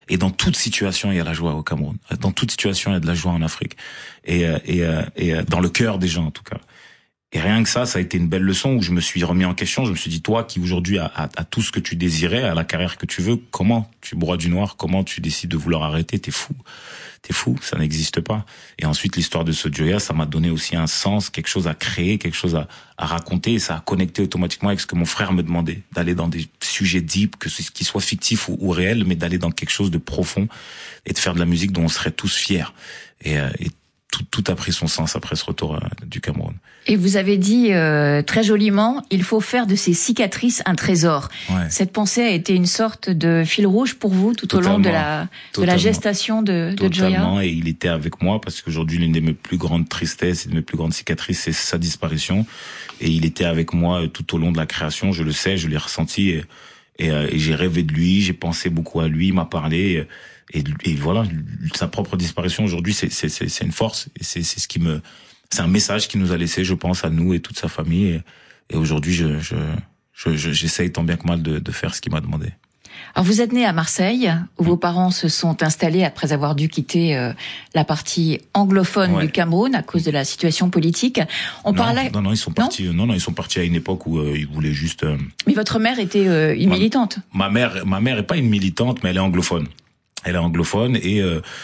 Et dans toute situation, il y a la joie au Cameroun. Dans toute situation, il y a de la joie en Afrique. Et dans le cœur des gens, en tout cas. Et rien que ça a été une belle leçon où je me suis remis en question. Je me suis dit, toi qui aujourd'hui a tout ce que tu désirais, à la carrière que tu veux, comment tu broies du noir, comment tu décides de vouloir arrêter? T'es fou, ça n'existe pas. Et ensuite, l'histoire de Sojoya, ça m'a donné aussi un sens, quelque chose à créer, quelque chose à raconter, et ça a connecté automatiquement avec ce que mon frère me demandait, d'aller dans des sujets deep, que ce qui soit fictif ou réel, mais d'aller dans quelque chose de profond et de faire de la musique dont on serait tous fiers. Et tout a pris son sens après ce retour du Cameroun. Et vous avez dit très joliment, il faut faire de ces cicatrices un trésor. Ouais. Cette pensée a été une sorte de fil rouge pour vous tout au long de la gestation de Joya. Totalement, et il était avec moi parce qu'aujourd'hui l'une de mes plus grandes tristesses et de mes plus grandes cicatrices, c'est sa disparition. Et il était avec moi tout au long de la création, je le sais, je l'ai ressenti et j'ai rêvé de lui, j'ai pensé beaucoup à lui, il m'a parlé. Et voilà, sa propre disparition aujourd'hui, c'est une force. Et c'est un message qu'il nous a laissé, je pense, à nous et toute sa famille. Et aujourd'hui, j'essaye tant bien que mal de faire ce qu'il m'a demandé. Alors vous êtes né à Marseille, où vos parents se sont installés après avoir dû quitter la partie anglophone du Cameroun à cause de la situation politique. Non, ils sont partis. Non, ils sont partis à une époque où ils voulaient juste. Mais votre mère était une militante. Ma mère est pas une militante, mais elle est anglophone. Elle est anglophone et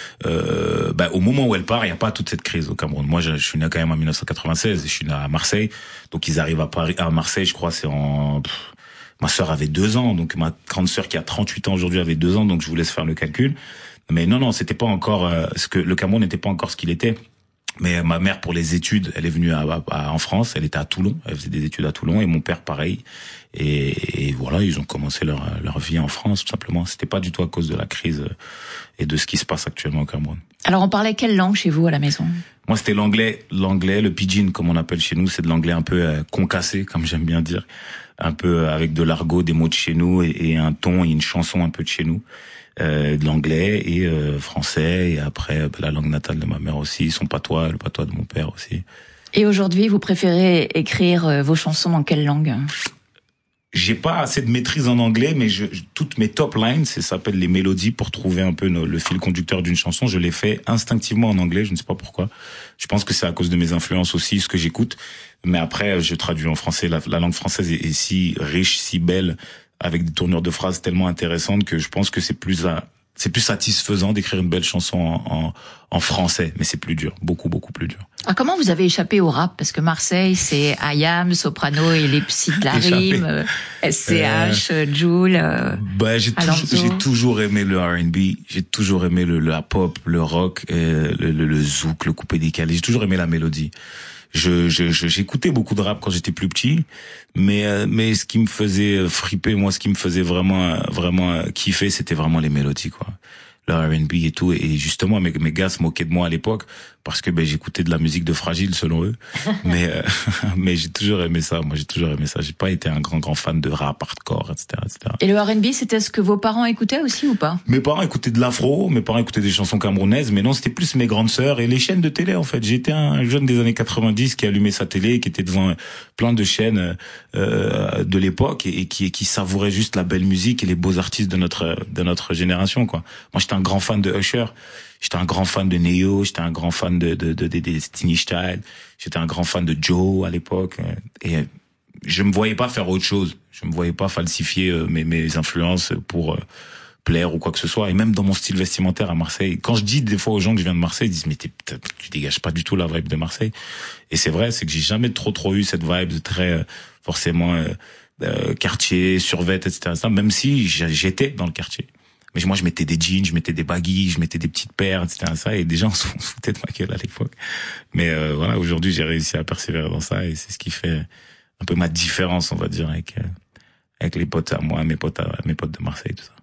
au moment où elle part, il y a pas toute cette crise au Cameroun. Moi, je suis né quand même en 1996, je suis né à Marseille, donc ils arrivent à Marseille, je crois, c'est ma sœur avait 2 ans, donc ma grande sœur qui a 38 ans aujourd'hui avait 2 ans, donc je vous laisse faire le calcul. Mais non, c'était pas encore le Cameroun n'était pas encore ce qu'il était. Mais ma mère, pour les études, elle est venue en France, elle était à Toulon, elle faisait des études à Toulon, et mon père pareil. Et voilà, ils ont commencé leur vie en France, tout simplement. C'était pas du tout à cause de la crise et de ce qui se passe actuellement au Cameroun. Alors on parlait quelle langue chez vous à la maison? Moi, c'était l'anglais, le pidgin, comme on appelle chez nous, c'est de l'anglais un peu concassé, comme j'aime bien dire, un peu avec de l'argot, des mots de chez nous et un ton et une chanson un peu de chez nous. De l'anglais et français, et après la langue natale de ma mère aussi, son patois, le patois de mon père aussi. Et aujourd'hui, vous préférez écrire vos chansons dans quelle langue? J'ai pas assez de maîtrise en anglais, mais toutes mes top lines, ça s'appelle les mélodies, pour trouver un peu le fil conducteur d'une chanson, je les fais instinctivement en anglais, je ne sais pas pourquoi. Je pense que c'est à cause de mes influences aussi, ce que j'écoute. Mais après, je traduis en français. La langue française est si riche, si belle, avec des tournures de phrases tellement intéressantes que je pense que c'est plus satisfaisant d'écrire une belle chanson en français, mais c'est plus dur, beaucoup plus dur. Ah, comment vous avez échappé au rap? Parce que Marseille, c'est IAM, Soprano et les Psy de la Rime, SCH, Jul. J'ai toujours aimé le R&B, j'ai toujours aimé le hip-hop, le rock, le zouk, le coupé décalé. J'ai toujours aimé la mélodie. J'écoutais beaucoup de rap quand j'étais plus petit, mais ce qui me faisait friper, moi, ce qui me faisait vraiment kiffer, c'était vraiment les mélodies, quoi. Le R&B et tout, et justement mes gars se moquaient de moi à l'époque parce que j'écoutais de la musique de Fragile selon eux, mais j'ai toujours aimé ça. Moi, j'ai toujours aimé ça. J'ai pas été un grand fan de rap, hardcore, etc. Et le R&B, c'était ce que vos parents écoutaient aussi ou pas? Mes parents écoutaient de l'afro, mes parents écoutaient des chansons camerounaises, mais non, c'était plus mes grandes sœurs et les chaînes de télé, en fait. J'étais un jeune des années 90 qui allumait sa télé, qui était devant plein de chaînes de l'époque et qui savourait juste la belle musique et les beaux artistes de notre génération, quoi. Moi, j'étais un grand fan de Usher, j'étais un grand fan de Neo, j'étais un grand fan de Destiny Child, j'étais un grand fan de Joe à l'époque, et je me voyais pas faire autre chose. Je me voyais pas falsifier mes influences pour plaire ou quoi que ce soit. Et même dans mon style vestimentaire à Marseille, quand je dis des fois aux gens que je viens de Marseille, ils disent mais tu dégages pas du tout la vibe de Marseille. Et c'est vrai, c'est que j'ai jamais trop eu cette vibe de très forcément quartier, survêt, etc. Même si j'étais dans le quartier. Mais moi, je mettais des jeans, je mettais des baggy, je mettais des petites paires, etc. Et des gens se foutaient de ma gueule à l'époque. Mais voilà, aujourd'hui, j'ai réussi à persévérer dans ça, et c'est ce qui fait un peu ma différence, on va dire, avec les potes à moi, mes potes de Marseille, tout ça.